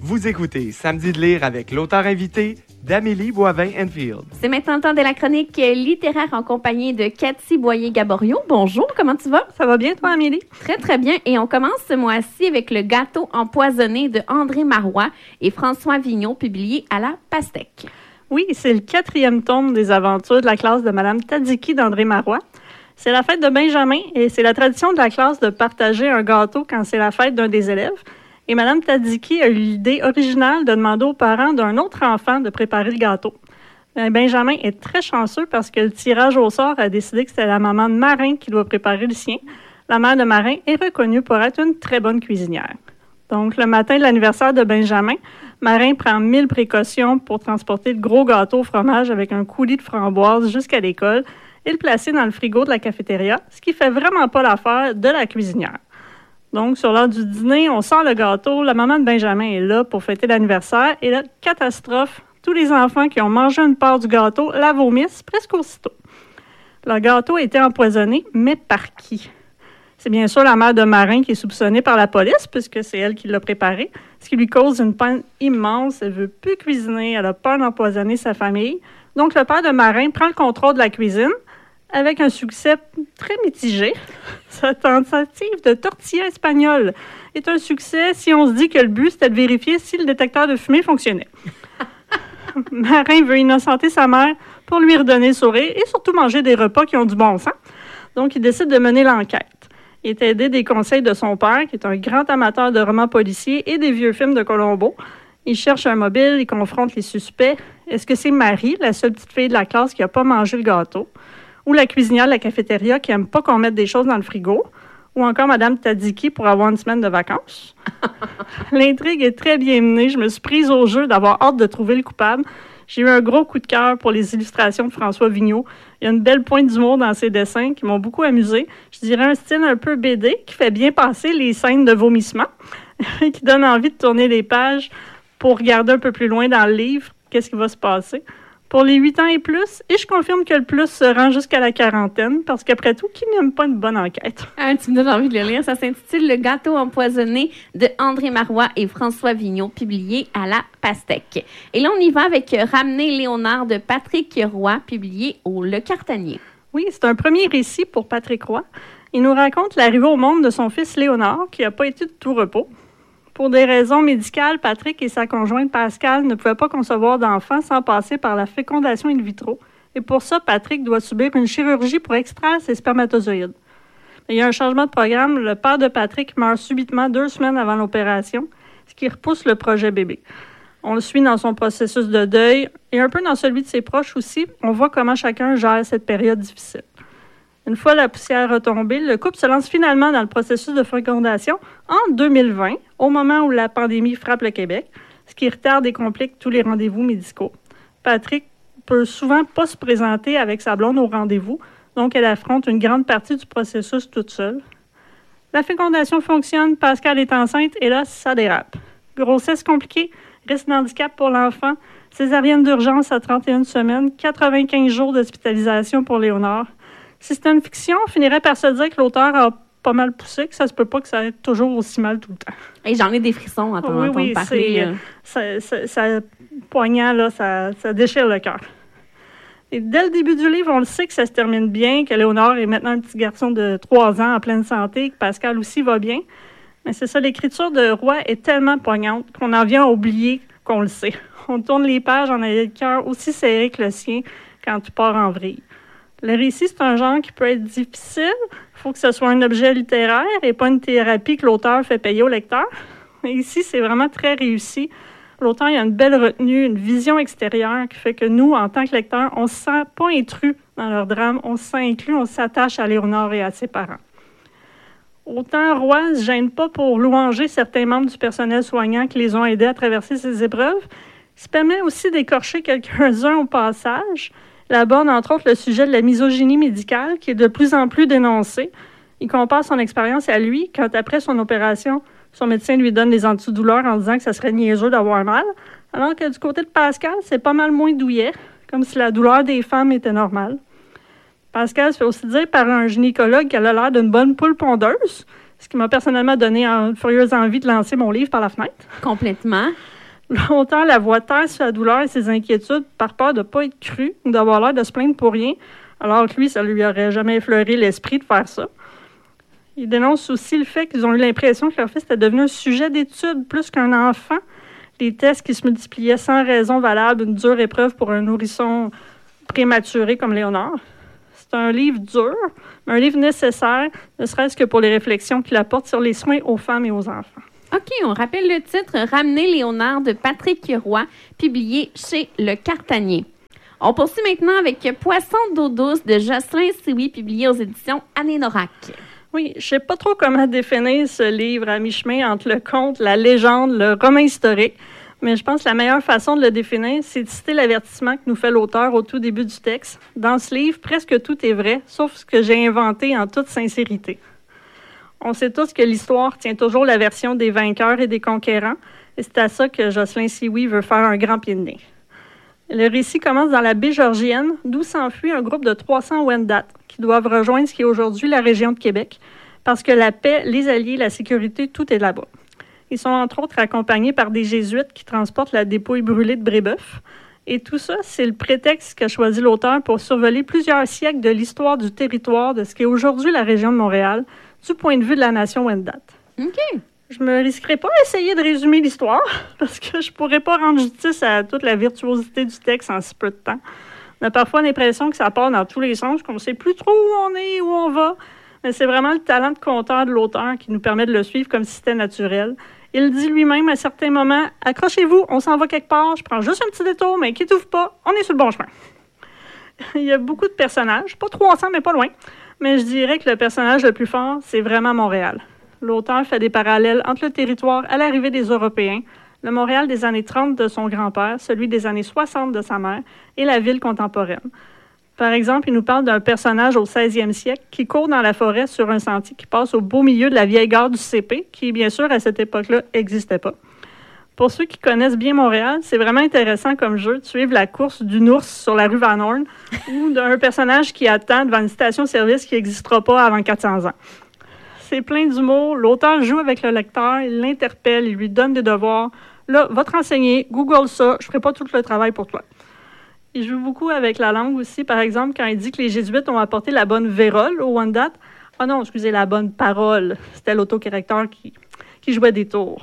Vous écoutez Samedi de lire avec l'auteur invité d'Amélie Boivin-Enfield. C'est maintenant le temps de la chronique littéraire en compagnie de Cathy Boyer-Gaboriau. Bonjour, comment tu vas? Ça va bien, toi, Amélie? Très, très bien. Et on commence ce mois-ci avec Le gâteau empoisonné de André Marois et François Vigneault, publié à la Pastèque. Oui, c'est le 4e tome des aventures de la classe de Mme Tadiki d'André Marois. C'est la fête de Benjamin et c'est la tradition de la classe de partager un gâteau quand c'est la fête d'un des élèves. Et Mme Tadiki a eu l'idée originale de demander aux parents d'un autre enfant de préparer le gâteau. Benjamin est très chanceux parce que le tirage au sort a décidé que c'était la maman de Marin qui doit préparer le sien. La mère de Marin est reconnue pour être une très bonne cuisinière. Donc, le matin de l'anniversaire de Benjamin, Marin prend 1000 précautions pour transporter le gros gâteau au fromage avec un coulis de framboise jusqu'à l'école et le placer dans le frigo de la cafétéria, ce qui fait vraiment pas l'affaire de la cuisinière. Donc, sur l'heure du dîner, on sort le gâteau, la maman de Benjamin est là pour fêter l'anniversaire et là, catastrophe, tous les enfants qui ont mangé une part du gâteau la vomissent presque aussitôt. Le gâteau a été empoisonné, mais par qui? C'est bien sûr la mère de Marin qui est soupçonnée par la police, puisque c'est elle qui l'a préparé, ce qui lui cause une peine immense. Elle veut plus cuisiner, elle a peur d'empoisonner sa famille. Donc, le père de Marin prend le contrôle de la cuisine, avec un succès très mitigé. Sa tentative de tortilla espagnole est un succès si on se dit que le but, c'était de vérifier si le détecteur de fumée fonctionnait. Marin veut innocenter sa mère pour lui redonner le sourire et surtout manger des repas qui ont du bon sens. Donc, il décide de mener l'enquête. Il est aidé des conseils de son père, qui est un grand amateur de romans policiers et des vieux films de Colombo. Il cherche un mobile, il confronte les suspects. Est-ce que c'est Marie, la seule petite fille de la classe qui n'a pas mangé le gâteau? Ou la cuisinière de la cafétéria qui n'aime pas qu'on mette des choses dans le frigo? Ou encore Mme Tadiki pour avoir une semaine de vacances? L'intrigue est très bien menée. Je me suis prise au jeu d'avoir hâte de trouver le coupable. J'ai eu un gros coup de cœur pour les illustrations de François Vigneault. Il y a une belle pointe d'humour dans ses dessins qui m'ont beaucoup amusé. Je dirais un style un peu BD qui fait bien passer les scènes de vomissement et qui donne envie de tourner les pages pour regarder un peu plus loin dans le livre qu'est-ce qui va se passer. Pour les 8 ans et plus, et je confirme que le plus se rend jusqu'à la quarantaine, parce qu'après tout, qui n'aime pas une bonne enquête? Ah, tu me donnes envie de le lire. Ça s'intitule Le gâteau empoisonné de André Marois et François Vigneault, publié à la Pastèque. Et là, on y va avec Ramener Léonard de Patrick Roy, publié au Le Cartanier. Oui, c'est un premier récit pour Patrick Roy. Il nous raconte l'arrivée au monde de son fils Léonard, qui n'a pas été de tout repos. Pour des raisons médicales, Patrick et sa conjointe Pascale ne pouvaient pas concevoir d'enfant sans passer par la fécondation in vitro. Et pour ça, Patrick doit subir une chirurgie pour extraire ses spermatozoïdes. Il y a un changement de programme. Le père de Patrick meurt subitement 2 semaines avant l'opération, ce qui repousse le projet bébé. On le suit dans son processus de deuil et un peu dans celui de ses proches aussi. On voit comment chacun gère cette période difficile. Une fois la poussière retombée, le couple se lance finalement dans le processus de fécondation en 2020, au moment où la pandémie frappe le Québec, ce qui retarde et complique tous les rendez-vous médicaux. Patrick peut souvent pas se présenter avec sa blonde au rendez-vous, donc elle affronte une grande partie du processus toute seule. La fécondation fonctionne, Pascale est enceinte et là, ça dérape. Grossesse compliquée, risque d'handicap pour l'enfant, césarienne d'urgence à 31 semaines, 95 jours d'hospitalisation pour Léonard. Si c'était une fiction, on finirait par se dire que l'auteur a pas mal poussé, que ça se peut pas que ça aille toujours aussi mal tout le temps. Et j'en ai des frissons à t'entendre parler. C'est poignant, là, ça déchire le cœur. Et dès le début du livre, on le sait que ça se termine bien, que Léonard est maintenant un petit garçon de 3 ans en pleine santé, que Pascal aussi va bien. Mais c'est ça, l'écriture de Roy est tellement poignante qu'on en vient à oublier qu'on le sait. On tourne les pages en ayant le cœur aussi serré que le sien quand tu pars en vrille. Le récit, c'est un genre qui peut être difficile. Il faut que ce soit un objet littéraire et pas une thérapie que l'auteur fait payer au lecteur. Et ici, c'est vraiment très réussi. L'auteur, il a une belle retenue, une vision extérieure qui fait que nous, en tant que lecteurs, on ne se sent pas intrus dans leur drame. On se sent inclus, on s'attache à Léonard et à ses parents. Autant Roy ne se gêne pas pour louanger certains membres du personnel soignant qui les ont aidés à traverser ces épreuves. Il se permet aussi d'écorcher quelques-uns au passage. Il aborde entre autres le sujet de la misogynie médicale qui est de plus en plus dénoncée. Il compare son expérience à lui quand, après son opération, son médecin lui donne des antidouleurs en disant que ça serait niaiseux d'avoir mal, alors que du côté de Pascal, c'est pas mal moins douillet, comme si la douleur des femmes était normale. Pascal se fait aussi dire par un gynécologue qu'elle a l'air d'une bonne poule pondeuse, ce qui m'a personnellement donné une furieuse envie de lancer mon livre par la fenêtre. Complètement. L'auteur la voit taire sa douleur et ses inquiétudes par peur de ne pas être cru ou d'avoir l'air de se plaindre pour rien, alors que lui, ça lui aurait jamais effleuré l'esprit de faire ça. Il dénonce aussi le fait qu'ils ont eu l'impression que leur fils était devenu un sujet d'étude plus qu'un enfant. Les tests qui se multipliaient sans raison valable, une dure épreuve pour un nourrisson prématuré comme Léonard. C'est un livre dur, mais un livre nécessaire, ne serait-ce que pour les réflexions qu'il apporte sur les soins aux femmes et aux enfants. OK, on rappelle le titre « Ramener Léonard » de Patrick Roy, publié chez Le Cartanier. On poursuit maintenant avec « Poisson d'eau douce » de Jocelyn Sioui, publié aux éditions Anénorac. Oui, je ne sais pas trop comment définir ce livre à mi-chemin entre le conte, la légende, le roman historique, mais je pense que la meilleure façon de le définir, c'est de citer l'avertissement que nous fait l'auteur au tout début du texte. Dans ce livre, presque tout est vrai, sauf ce que j'ai inventé en toute sincérité. On sait tous que l'histoire tient toujours la version des vainqueurs et des conquérants, et c'est à ça que Jocelyn Sioui veut faire un grand pied de nez. Le récit commence dans la baie Georgienne, d'où s'enfuit un groupe de 300 Wendat qui doivent rejoindre ce qui est aujourd'hui la région de Québec, parce que la paix, les alliés, la sécurité, tout est là-bas. Ils sont entre autres accompagnés par des jésuites qui transportent la dépouille brûlée de Brébeuf. Et tout ça, c'est le prétexte qu'a choisi l'auteur pour survoler plusieurs siècles de l'histoire du territoire de ce qui est aujourd'hui la région de Montréal, du point de vue de la nation Wendat. OK. Je me risquerai pas à essayer de résumer l'histoire, parce que je pourrais pas rendre justice à toute la virtuosité du texte en si peu de temps. On a parfois l'impression que ça part dans tous les sens, qu'on ne sait plus trop où on est, où on va. Mais c'est vraiment le talent de conteur de l'auteur qui nous permet de le suivre comme si c'était naturel. Il dit lui-même à certains moments « Accrochez-vous, on s'en va quelque part, je prends juste un petit détour, mais inquiétez-vous pas, on est sur le bon chemin. » Il y a beaucoup de personnages, pas 300, mais pas loin. Mais je dirais que le personnage le plus fort, c'est vraiment Montréal. L'auteur fait des parallèles entre le territoire à l'arrivée des Européens, le Montréal des années 30 de son grand-père, celui des années 60 de sa mère et la ville contemporaine. Par exemple, il nous parle d'un personnage au 16e siècle qui court dans la forêt sur un sentier qui passe au beau milieu de la vieille gare du CP, qui, bien sûr, à cette époque-là, n'existait pas. Pour ceux qui connaissent bien Montréal, c'est vraiment intéressant comme jeu de suivre la course d'une ours sur la rue Van Horn ou d'un personnage qui attend devant une station-service qui n'existera pas avant 400 ans. C'est plein d'humour. L'auteur joue avec le lecteur, il l'interpelle, il lui donne des devoirs. Là, va te renseigner, Google ça, je ne ferai pas tout le travail pour toi. Il joue beaucoup avec la langue aussi. Par exemple, quand il dit que les Jésuites ont apporté la bonne vérole au Wendat. Ah non, excusez, la bonne parole. C'était l'autocorrecteur qui jouait des tours.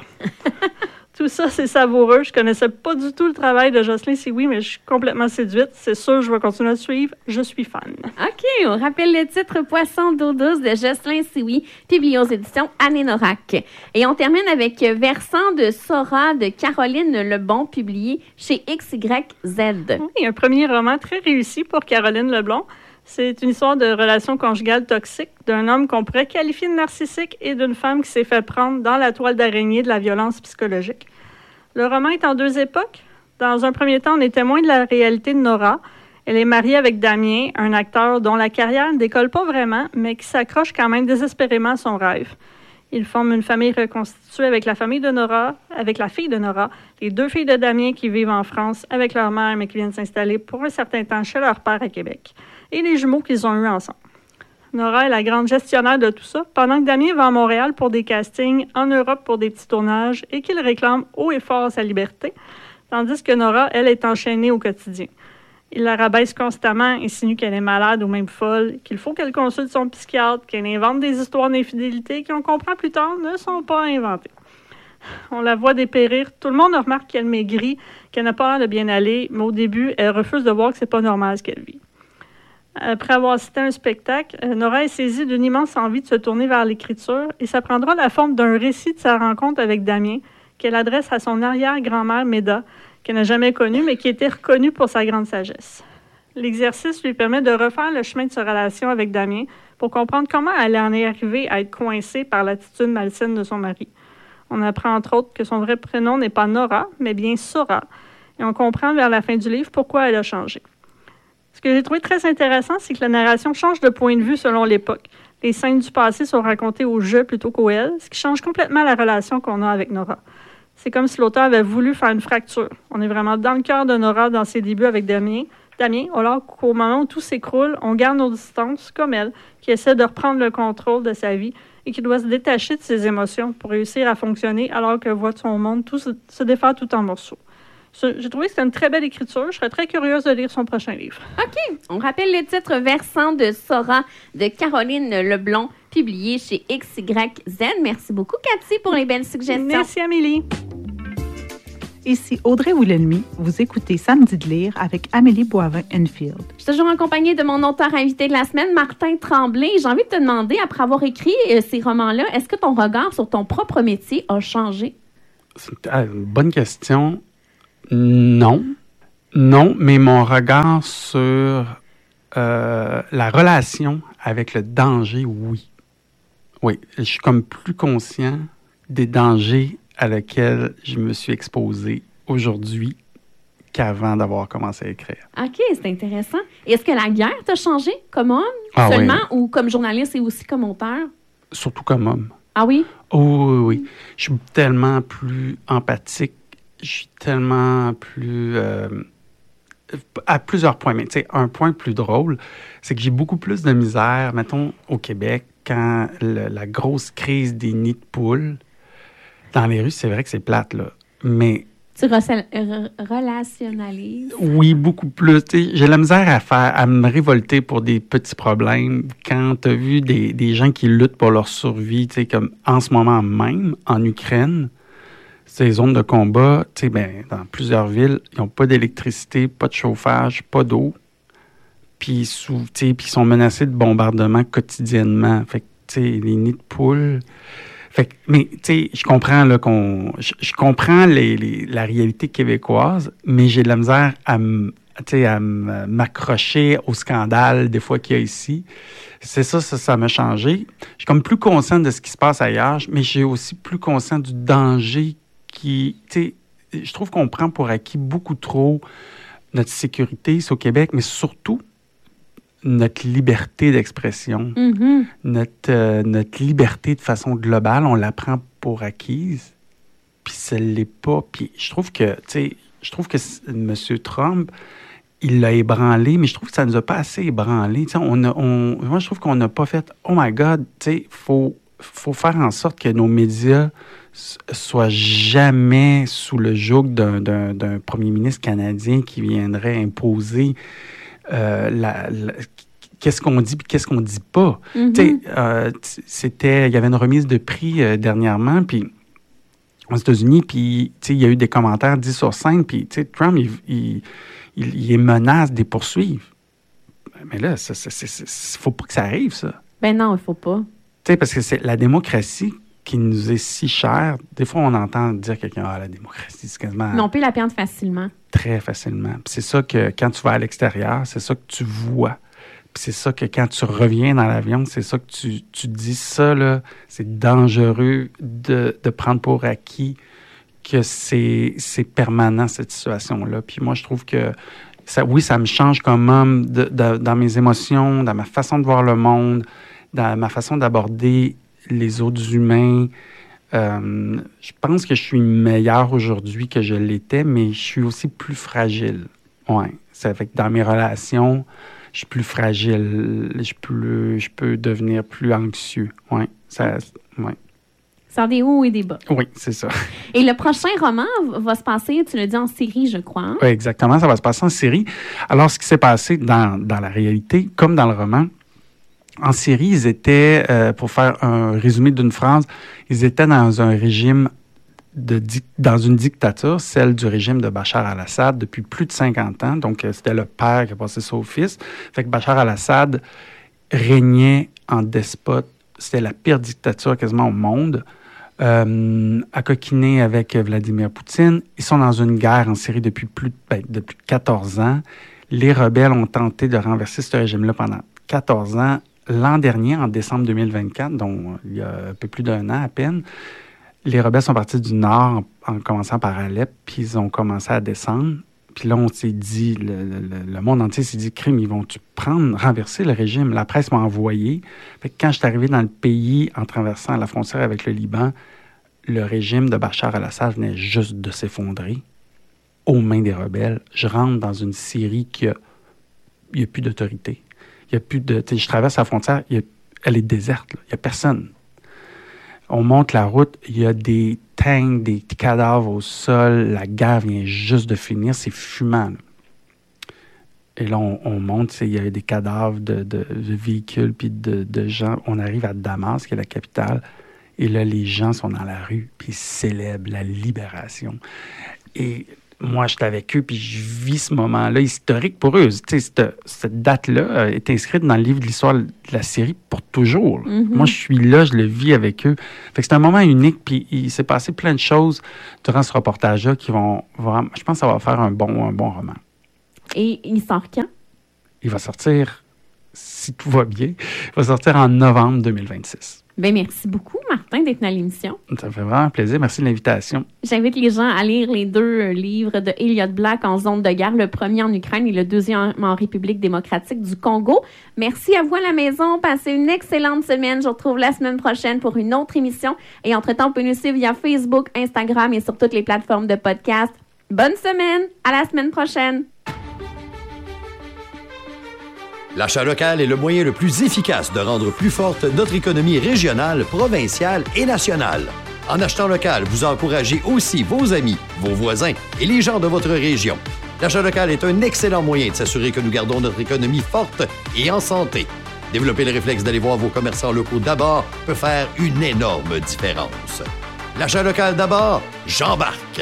Tout ça, c'est savoureux. Je connaissais pas du tout le travail de Jocelyn Sioui, mais je suis complètement séduite. C'est sûr, je vais continuer à suivre. Je suis fan. OK, on rappelle le titre « Poisson d'eau douce » de Jocelyn Sioui, publié aux éditions Anénorac. Et on termine avec « Versant de Sora » de Caroline Lebon, publié chez XYZ. Oui, un premier roman très réussi pour Caroline Lebon. C'est une histoire de relation conjugale toxique d'un homme qu'on pourrait qualifier de narcissique et d'une femme qui s'est fait prendre dans la toile d'araignée de la violence psychologique. Le roman est en 2 époques. Dans un premier temps, on est témoin de la réalité de Nora. Elle est mariée avec Damien, un acteur dont la carrière ne décolle pas vraiment, mais qui s'accroche quand même désespérément à son rêve. Ils forment une famille reconstituée avec la famille de Nora, avec la fille de Nora, les 2 filles de Damien qui vivent en France avec leur mère, mais qui viennent s'installer pour un certain temps chez leur père à Québec, et les jumeaux qu'ils ont eus ensemble. Nora est la grande gestionnaire de tout ça, pendant que Damien va à Montréal pour des castings, en Europe pour des petits tournages, et qu'il réclame haut et fort sa liberté, tandis que Nora, elle, est enchaînée au quotidien. Il la rabaisse constamment, insinue qu'elle est malade ou même folle, qu'il faut qu'elle consulte son psychiatre, qu'elle invente des histoires d'infidélité qui, on comprend plus tard, ne sont pas inventées. On la voit dépérir. Tout le monde remarque qu'elle maigrit, qu'elle n'a pas l'air de bien aller, mais au début, elle refuse de voir que c'est pas normal ce qu'elle vit. Après avoir assisté à un spectacle, Nora est saisie d'une immense envie de se tourner vers l'écriture et ça prendra la forme d'un récit de sa rencontre avec Damien qu'elle adresse à son arrière-grand-mère Méda, qu'elle n'a jamais connue, mais qui était reconnue pour sa grande sagesse. L'exercice lui permet de refaire le chemin de sa relation avec Damien pour comprendre comment elle en est arrivée à être coincée par l'attitude malsaine de son mari. On apprend entre autres que son vrai prénom n'est pas Nora, mais bien Sora, et on comprend vers la fin du livre pourquoi elle a changé. Ce que j'ai trouvé très intéressant, c'est que la narration change de point de vue selon l'époque. Les scènes du passé sont racontées au je plutôt qu'au elle, ce qui change complètement la relation qu'on a avec Nora. C'est comme si l'auteur avait voulu faire une fracture. On est vraiment dans le cœur de Nora dans ses débuts avec Damien, alors qu'au moment où tout s'écroule, on garde nos distances, comme elle, qui essaie de reprendre le contrôle de sa vie et qui doit se détacher de ses émotions pour réussir à fonctionner alors qu'elle voit son monde tout se défaire tout en morceaux. J'ai trouvé que c'était une très belle écriture. Je serais très curieuse de lire son prochain livre. OK. On rappelle le titre Versant de Sora de Caroline Leblond, publié chez XYZ. Merci beaucoup, Cathy, pour les belles suggestions. Merci, Amélie. Ici Audrey Wilhelmy, vous écoutez Samedi de lire avec Amélie Boivin-Enfield. Je suis toujours en compagnie de mon auteur invité de la semaine, Martin Tremblay. J'ai envie de te demander, après avoir écrit ces romans-là, est-ce que ton regard sur ton propre métier a changé? C'est une bonne question. Non. Non, mais mon regard sur la relation avec le danger, oui. Oui, je suis comme plus conscient des dangers à laquelle je me suis exposé aujourd'hui qu'avant d'avoir commencé à écrire. OK, c'est intéressant. Et est-ce que la guerre t'a changé comme homme seulement ou comme journaliste et aussi comme auteur? Surtout comme homme. Ah oui? Oh, oui. Je suis tellement plus empathique. Je suis tellement plus... à plusieurs points. Mais tu sais, un point plus drôle, c'est que j'ai beaucoup plus de misère, mettons, au Québec, quand la grosse crise des nids de poules. Dans les rues, c'est vrai que c'est plate, là. Mais... Tu relationnalises? Oui, beaucoup plus. T'sais, j'ai la misère à me révolter pour des petits problèmes. Quand tu as vu des gens qui luttent pour leur survie, comme en ce moment même, en Ukraine, ces zones de combat, dans plusieurs villes, ils n'ont pas d'électricité, pas de chauffage, pas d'eau. Puis ils sont menacés de bombardements quotidiennement. Fait que, les nids de poules... mais, tu sais, je comprends là, je comprends la réalité québécoise, mais j'ai de la misère à m'accrocher au scandale des fois qu'il y a ici. C'est ça m'a changé. Je suis comme plus conscient de ce qui se passe ailleurs, mais j'ai aussi plus conscient du danger qui... Tu sais, je trouve qu'on prend pour acquis beaucoup trop notre sécurité ici au Québec, mais surtout notre liberté d'expression, notre liberté de façon globale, on la prend pour acquise, puis ça l'est pas. Puis je trouve que M. Trump, il l'a ébranlé, mais je trouve que ça ne nous a pas assez ébranlé. Moi, je trouve qu'on n'a pas fait « Oh my God », faut faire en sorte que nos médias soient jamais sous le joug d'un premier ministre canadien qui viendrait imposer qu'est-ce qu'on dit et qu'est-ce qu'on dit pas. Il y avait une remise de prix dernièrement, puis aux États-Unis, puis il y a eu des commentaires 10 sur 5, puis Trump, il menace de les poursuivre. Mais là, faut pas que ça arrive, ça. Ben non, il faut pas. Parce que c'est la démocratie qui nous est si chère. Des fois, on entend dire quelqu'un, la démocratie, c'est quasiment... Mais on peut la perdre facilement. Très facilement. Puis c'est ça que, quand tu vas à l'extérieur, c'est ça que tu vois. Puis c'est ça que, quand tu reviens dans l'avion, c'est ça que tu dis, ça, là, c'est dangereux de prendre pour acquis que c'est permanent, cette situation-là. Puis moi, je trouve que, ça me change comme homme dans mes émotions, dans ma façon de voir le monde, dans ma façon d'aborder les autres humains. Je pense que je suis meilleur aujourd'hui que je l'étais, mais je suis aussi plus fragile. Ouais. Ça fait que dans mes relations, je suis plus fragile. Je peux devenir plus anxieux. Ouais. Ça a des hauts et des bas. Oui, c'est ça. Et le prochain roman va se passer, tu l'as dit, en série, je crois. Hein? Oui, exactement. Ça va se passer en série. Alors, ce qui s'est passé dans la réalité, comme dans le roman, en Syrie, ils étaient, pour faire un résumé d'une phrase, ils étaient dans un régime, dans une dictature, celle du régime de Bachar al-Assad, depuis plus de 50 ans. Donc, c'était le père qui a passé ça au fils. Fait que Bachar al-Assad régnait en despote. C'était la pire dictature quasiment au monde. À coquiner avec Vladimir Poutine. Ils sont dans une guerre en Syrie depuis plus de 14 ans. Les rebelles ont tenté de renverser ce régime-là pendant 14 ans. L'an dernier, en décembre 2024, donc il y a un peu plus d'un an à peine, les rebelles sont partis du nord en commençant par Alep, puis ils ont commencé à descendre. Puis là, on s'est dit, le monde entier s'est dit, crime, ils vont-tu renverser le régime? La presse m'a envoyé. Fait que quand je suis arrivé dans le pays, en traversant la frontière avec le Liban, le régime de Bachar al-Assad venait juste de s'effondrer aux mains des rebelles. Je rentre dans une Syrie qui il n'y a plus d'autorité. Il y a plus de... Je traverse la frontière, elle est déserte. Il n'y a personne. On monte la route, il y a des tanks, des cadavres au sol. La guerre vient juste de finir. C'est fumant, là. Et là, on monte, il y a des cadavres de véhicules puis de gens. On arrive à Damas, qui est la capitale. Et là, les gens sont dans la rue puis ils célèbrent la libération. Et moi, j'étais avec eux puis je vis ce moment-là historique pour eux. Tu sais, cette date-là est inscrite dans le livre de l'histoire de la série pour toujours. Mm-hmm. Moi, je suis là, je le vis avec eux. Fait que c'est un moment unique puis il s'est passé plein de choses durant ce reportage-là qui vont vraiment... Je pense que ça va faire un bon roman. Et il sort quand? Il va sortir, si tout va bien, il va sortir en novembre 2026. Bien, merci beaucoup, Martin, d'être dans l'émission. Ça me fait vraiment plaisir. Merci de l'invitation. J'invite les gens à lire les 2 livres de Elliott Black en zone de guerre, le premier en Ukraine et le deuxième en République démocratique du Congo. Merci à vous à la maison. Passez une excellente semaine. Je vous retrouve la semaine prochaine pour une autre émission. Et entre-temps, vous pouvez nous suivre via Facebook, Instagram et sur toutes les plateformes de podcast. Bonne semaine! À la semaine prochaine! L'achat local est le moyen le plus efficace de rendre plus forte notre économie régionale, provinciale et nationale. En achetant local, vous encouragez aussi vos amis, vos voisins et les gens de votre région. L'achat local est un excellent moyen de s'assurer que nous gardons notre économie forte et en santé. Développer le réflexe d'aller voir vos commerçants locaux d'abord peut faire une énorme différence. L'achat local d'abord, j'embarque!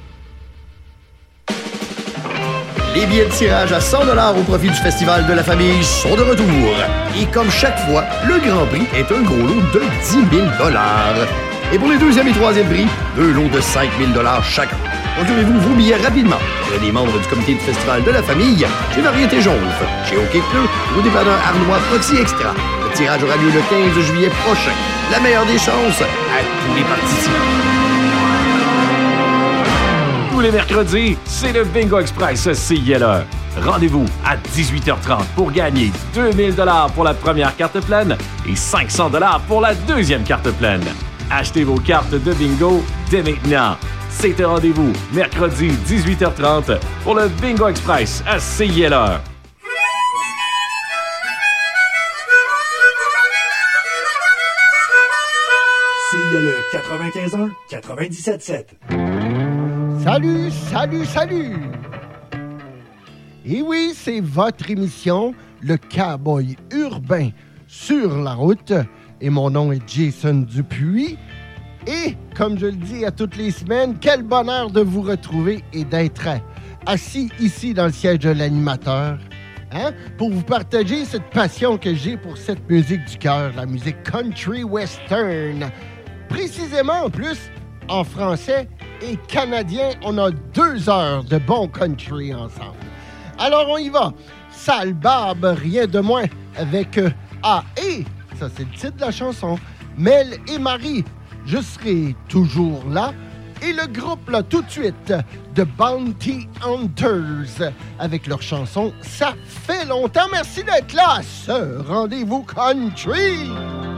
Les billets de tirage à 100 $ au profit du Festival de la Famille sont de retour. Et comme chaque fois, le Grand Prix est un gros lot de 10 000 $. Et pour les 2e et 3e prix, 2 lots de 5 000 $ chacun. Procurez-vous vos billets rapidement. Auprès des membres du comité du Festival de la Famille, chez Variété Jonve, chez OK Pneu ou au dépanneur Arnois Proxy Extra. Le tirage aura lieu le 15 juillet prochain. La meilleure des chances à tous les participants. Tous les mercredis, c'est le Bingo Express CILE. Rendez-vous à 18h30 pour gagner 2000 $ pour la première carte pleine et 500 $ pour la deuxième carte pleine. Achetez vos cartes de bingo dès maintenant. C'est un rendez-vous mercredi 18h30 pour le Bingo Express à CILE. CILE 95.1, 97.7. Salut, salut, salut! Et oui, c'est votre émission, le Cowboy urbain sur la route. Et mon nom est Jason Dupuis. Et, comme je le dis à toutes les semaines, quel bonheur de vous retrouver et d'être assis ici dans le siège de l'animateur, hein, pour vous partager cette passion que j'ai pour cette musique du cœur, la musique country western. Précisément, en plus, en français et canadien, on a 2 heures de bon country ensemble. Alors, on y va. Sale barbe, rien de moins, avec A.E., ça c'est le titre de la chanson, Mel et Marie, je serai toujours là, et le groupe, là, tout de suite, The Bounty Hunters, avec leur chanson « Ça fait longtemps ». Merci d'être là, ce rendez-vous country.